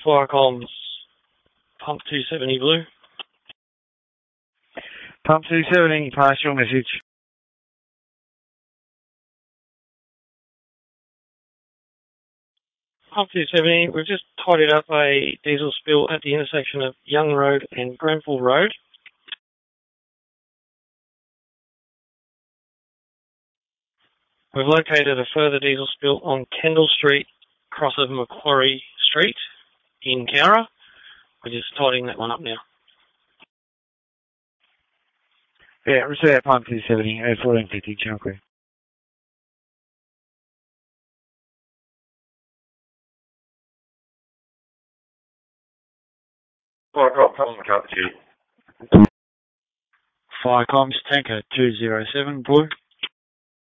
Fire comms, pump 270 blue. Pump 270, pass your message. Pump 270, we've just tidied up a diesel spill at the intersection of Young Road and Grenfell Road. We've located a further diesel spill on Kendall Street, cross of Macquarie Street in Cowra. We're just tidying that one up now. Yeah, receive that pump 270 at 1450 Channel Clear. Fire comms, tanker 207 blue.